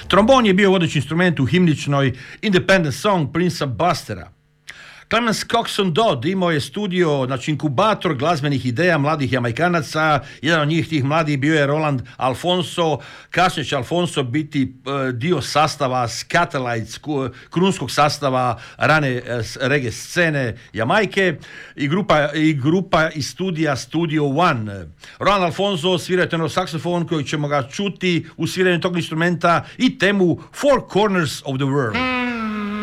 Trombon je bio vodeći instrument u himničnoj Independent Song Prince Bustera. Clemens Coxon Dodd imao je studio, znači inkubator glazbenih ideja mladih Jamaikanaca. Jedan od njih tih mladih bio je Roland Alfonso. Kasnije će Alfonso biti dio sastava Skatalites, krunskog sastava rane reggae scene Jamajke i grupa iz studija Studio One. Roland Alfonso svira tenor saksofon kojeg ćemo ga čuti u sviranju tog instrumenta i temu Four Corners of the World.